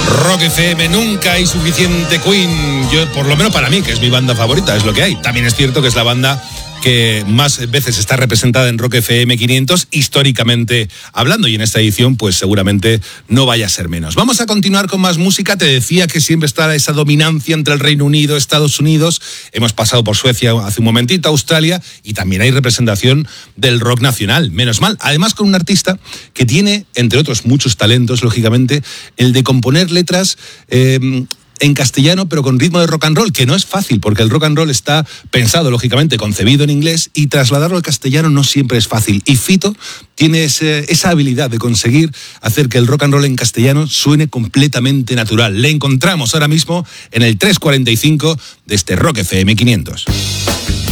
Rock FM, nunca hay suficiente Queen. Yo, por lo menos para mí, que es mi banda favorita, es lo que hay. También es cierto que es la banda que más veces está representada en Rock FM 500, históricamente hablando, y en esta edición pues seguramente no vaya a ser menos. Vamos a continuar con más música. Te decía que siempre está esa dominancia entre el Reino Unido, Estados Unidos. Hemos pasado por Suecia hace un momentito, Australia, y también hay representación del rock nacional, menos mal. Además, con un artista que tiene, entre otros muchos talentos, lógicamente, el de componer letras en castellano, pero con ritmo de rock and roll, que no es fácil, porque el rock and roll está pensado, lógicamente, concebido en inglés, y trasladarlo al castellano no siempre es fácil. Y Fito tiene esa habilidad de conseguir hacer que el rock and roll en castellano suene completamente natural. Le encontramos ahora mismo en el 345 de este Rock FM 500.